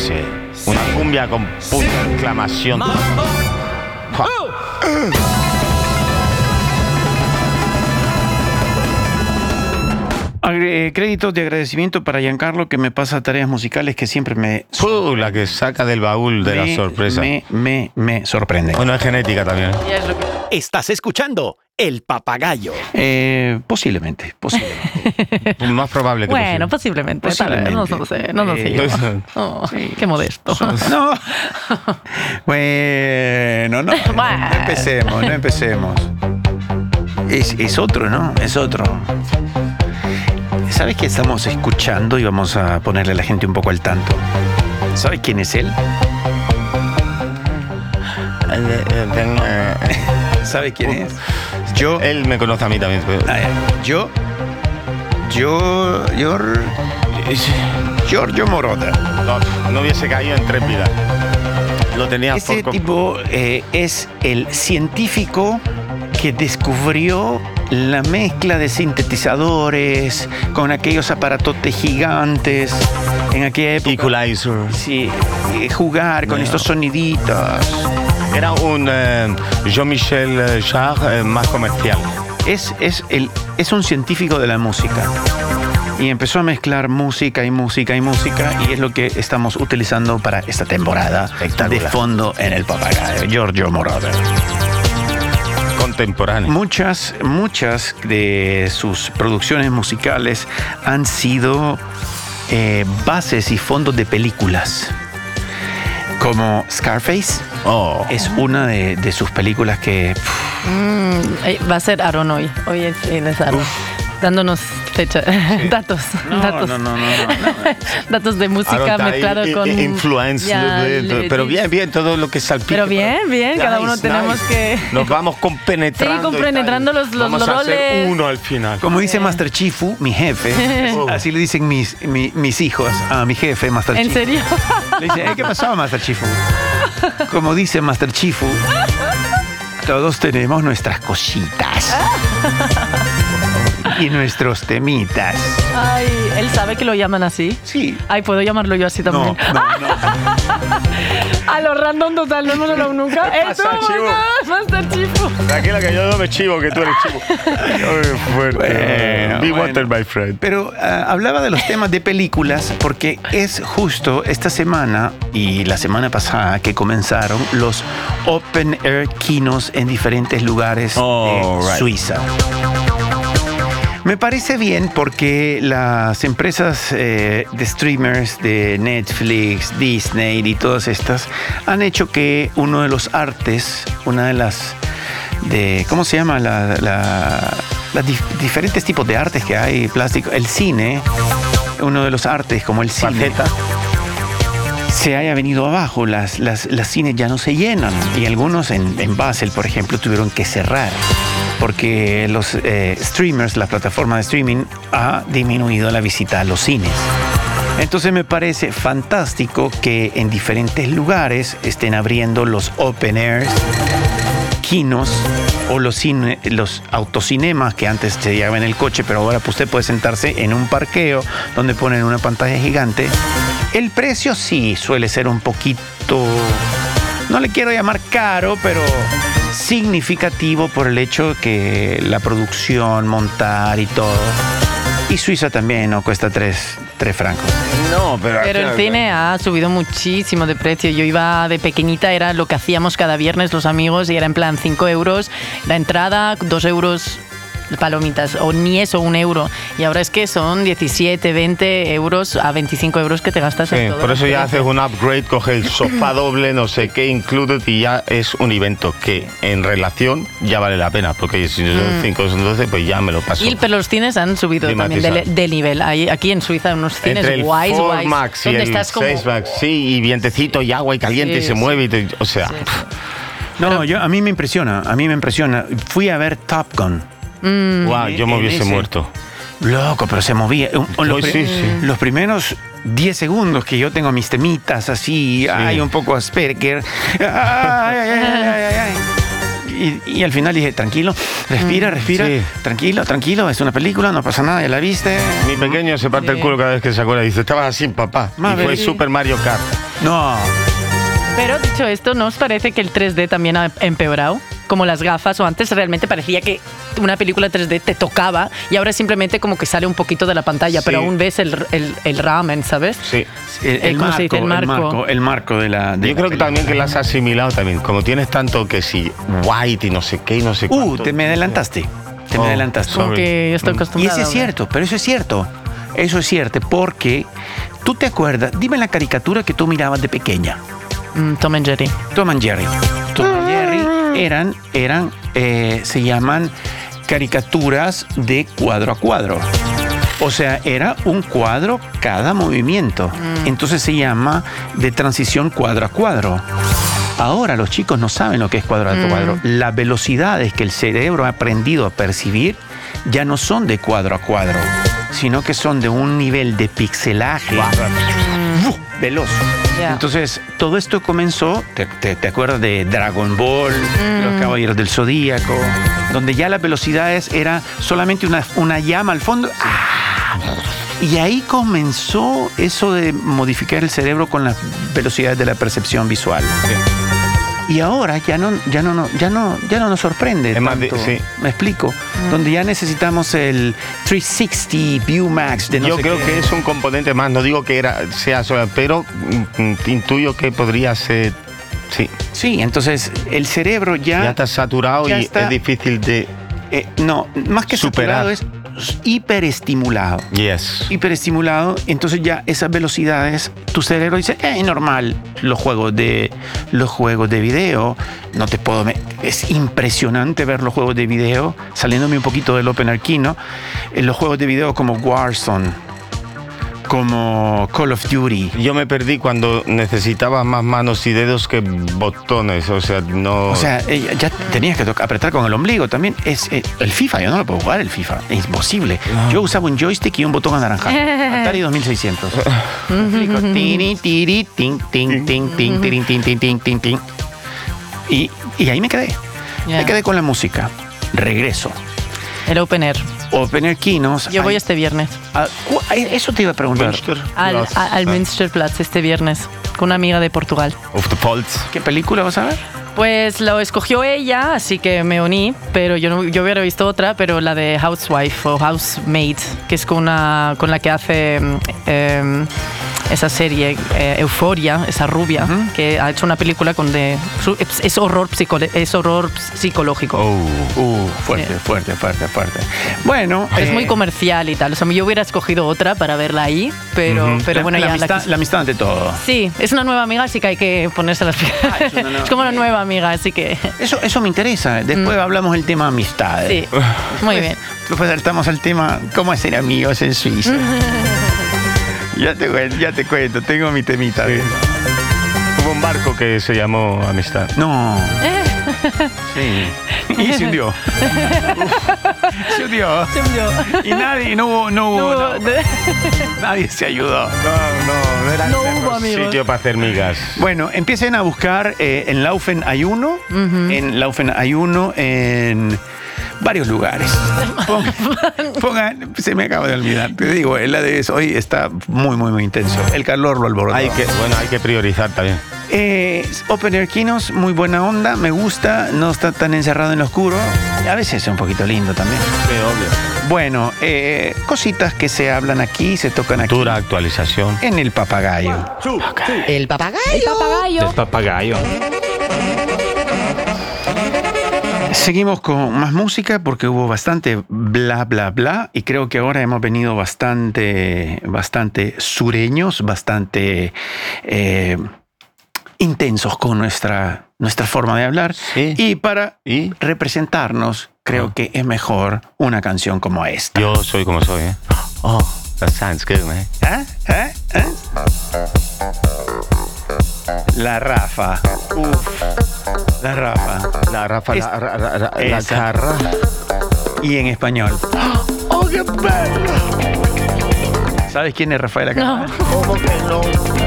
sé. Una cumbia con punto de exclamación. Créditos de agradecimiento para Giancarlo, que me pasa tareas musicales que siempre me... La que saca del baúl de la sorpresa. Me sorprende. Bueno, es genética también. Estás escuchando El Papagayo. Posiblemente. Más probable que bueno, posiblemente. No sé yo. Sí. Qué modesto. No. Bueno, no empecemos. Es otro, ¿no? Es otro. ¿Sabes qué estamos escuchando? Y vamos a ponerle a la gente un poco al tanto. ¿Sabes quién es él? ¿Sabes quién es? Él me conoce a mí también. Giorgio Moroder. No hubiese caído en Trépida. Lo tenía Ese tipo es el científico que descubrió la mezcla de sintetizadores con aquellos aparatotes gigantes en aquella época. Equalizer. Sí, jugar con estos soniditos. Era un Jean-Michel Jarre más comercial. Es un científico de la música. Y empezó a mezclar música y es lo que estamos utilizando para esta temporada de fondo en El Papagayo. Giorgio Moroder. Contemporáneo. Muchas de sus producciones musicales han sido bases y fondos de películas. Como Scarface. Es una de sus películas que... Va a ser Aaron hoy. Hoy es Aaron. Dándonos fecha, sí. datos. No. Datos de música mezclado con influencia, pero bien todo lo que salpica. Pero bien, cada uno tenemos que nos vamos compenetrando. Sí, compenetrando los vamos roles. A hacer uno al final. Como dice Master Chifu, mi jefe, así le dicen mis hijos a mi jefe, Master Chifu. ¿En serio? Le dicen, ¿qué pasaba, Master Chifu? Como dice Master Chifu, todos tenemos nuestras cositas. Y nuestros temitas. Ay, ¿él sabe que lo llaman así? Sí. Ay, ¿puedo llamarlo yo así también? No. A lo random total, no hemos hablado nunca. Master Chifu. Tranquila que yo no me chivo, que tú eres chivo. Fuerte. Be water, my friend. Pero hablaba de los temas de películas porque es justo esta semana y la semana pasada que comenzaron los Open Air Kinos en diferentes lugares de Suiza. Me parece bien porque las empresas de streamers de Netflix, Disney y todas estas han hecho que uno de los artes, una de las ¿cómo se llama? Diferentes tipos de artes que hay, plástico, el cine, uno de los artes como el cine. Se haya venido abajo, las cines ya no se llenan y algunos en Basel, por ejemplo, tuvieron que cerrar porque los streamers, la plataforma de streaming ha disminuido la visita a los cines. Entonces me parece fantástico que en diferentes lugares estén abriendo los open airs, kinos o los autocinemas que antes se llevaban en el coche, pero ahora usted puede sentarse en un parqueo donde ponen una pantalla gigante. El precio sí suele ser un poquito, no le quiero llamar caro, pero significativo por el hecho que la producción, montar y todo. Y Suiza también no cuesta 3 francos. No, pero el cine ha subido muchísimo de precio. Yo iba de pequeñita, era lo que hacíamos cada viernes los amigos y era en plan 5 euros la entrada, 2 euros palomitas, o ni eso, 1 euro. Y ahora es que son 17, 20 euros a 25 euros que te gastas en todo. Por eso ya haces un upgrade, coges el sofá doble, no sé qué, included, y ya es un evento que en relación ya vale la pena, porque si son 5 son 12, pues ya me lo paso. Pero los cines han subido también de nivel. Hay aquí en Suiza unos cines entre el guays. Max y donde el estás como 6 Max, sí, y vientecito y agua y caliente y se mueve, o sea... Sí. No, a mí me impresiona. Fui a ver Top Gun. Wow, yo me hubiese muerto. Loco, pero se movía. Los primeros 10 segundos que yo tengo mis temitas así, hay un poco Asperger. Y al final dije, tranquilo, respira, tranquilo, es una película, no pasa nada, ya la viste. Mi pequeño se parte el culo cada vez que se acuerda, dice, estabas así, papá. Y fue Super Mario Kart. No. Pero dicho esto, ¿no os parece que el 3D también ha empeorado? Como las gafas, o antes realmente parecía que una película 3D te tocaba y ahora simplemente como que sale un poquito de la pantalla, Sí. pero aún ves el ramen, ¿sabes? Sí. El ¿cómo se dice? El marco de la... Yo creo que también que las has asimilado también. Como tienes tanto que si white y no sé qué y no sé cuánto. Te me adelantaste. Oh, me adelantaste. sorry. Como que estoy Y acostumbrada. eso es cierto, pero eso es cierto. Eso es cierto, porque tú te acuerdas, dime la caricatura que tú mirabas de pequeña. Tom and Jerry. Tom and Jerry. Tom and Jerry se llaman caricaturas de cuadro a cuadro. O sea, era un cuadro cada movimiento. Entonces se llama de transición cuadro a cuadro. Ahora los chicos no saben lo que es cuadro a cuadro. Las velocidades que el cerebro ha aprendido a percibir ya no son de cuadro a cuadro, sino que son de un nivel de pixelaje veloz. Yeah. Entonces, todo esto comenzó, ¿te acuerdas de Dragon Ball, Los Caballeros del Zodíaco, donde ya las velocidades era solamente una llama al fondo? ¡Ah! Y ahí comenzó eso de modificar el cerebro con las velocidades de la percepción visual. Y ahora ya no nos sorprende Es más tanto. sí. Me explico. Donde ya necesitamos el 360 View Max de no Yo sé creo qué. que es un componente más. No digo que sea solo, pero intuyo que podría ser. Sí. Sí, entonces el cerebro Ya está saturado ya y está- es difícil de. no, más que Superar. saturado, es hiperestimulado. Yes. Hiperestimulado, entonces ya esas velocidades, tu cerebro dice, es normal. Los juegos de video, no te puedo... Es impresionante ver los juegos de video, saliéndome un poquito del Open Kino, los juegos de video como Warzone, como Call of Duty. Yo me perdí cuando necesitaba más manos y dedos que botones. O sea, no. O sea, ya tenías que apretar con el ombligo también. Es el FIFA, yo no lo puedo jugar el FIFA. Es imposible. Yo usaba un joystick y un botón anaranjado. Atari 2600. ¿Me explico? Tiri, tiri, ting, ting, ting, ting, tirin, ting, ting, ting, ting, ting. Y ahí me quedé. Yeah. Me quedé con la música. Regreso. El Open Air. Open Air Kinos. Yo voy este viernes. Eso te iba a preguntar. Al Münsterplatz este viernes. Con una amiga de Portugal. Of the Faults. ¿Qué película vas a ver? Pues lo escogió ella, así que me uní, pero yo hubiera visto otra, pero la de Housewife o Housemaid, que es con la que hace esa serie Euphoria, esa rubia, que ha hecho una película es horror psicológico. Fuerte. Bueno. Es muy comercial y tal. O sea, yo hubiera escogido otra para verla ahí, pero bueno, la ya amistad ante todo. Sí, es una nueva amiga, así que hay que ponerse las pilas. Es una nueva Es como una nueva amiga, así que... Eso me interesa. Después hablamos del tema amistades. Sí, muy bien. Después saltamos al tema cómo hacer amigos en Suiza. Ya te cuento, tengo mi temita. Hubo un barco que se llamó Amistad. No. Sí. Y se hundió. Se hundió. Y no hubo. Nadie se ayudó. No era No el hubo amigos. sitio para hacer migas. Bueno, empiecen a buscar en Laufen hay uno. En Laufen hay uno en varios lugares. Pongan, se me acaba de olvidar. Te digo, la de hoy está muy intenso. El calor lo alborotó. Hay que priorizar también. Open Air Kinos, muy buena onda, me gusta, no está tan encerrado en lo oscuro. A veces es un poquito lindo también. Sí, obvio. Bueno, cositas que se hablan aquí, se tocan aquí. Cultura, actualización. En el papagayo. El papagayo. El papagayo. Seguimos con más música porque hubo bastante bla bla bla y creo que ahora hemos venido bastante sureños, bastante intensos con nuestra forma de hablar. Sí. Y para representarnos creo que es mejor una canción como esta. Yo soy como soy, ¿eh? Oh, that sounds good, man. La Rafa. La Rafa. La Rafa, la esa. carra. Y en español. ¡Oh, qué bello! ¿Sabes quién es Rafaela Carrà? No. ¿Cómo que no?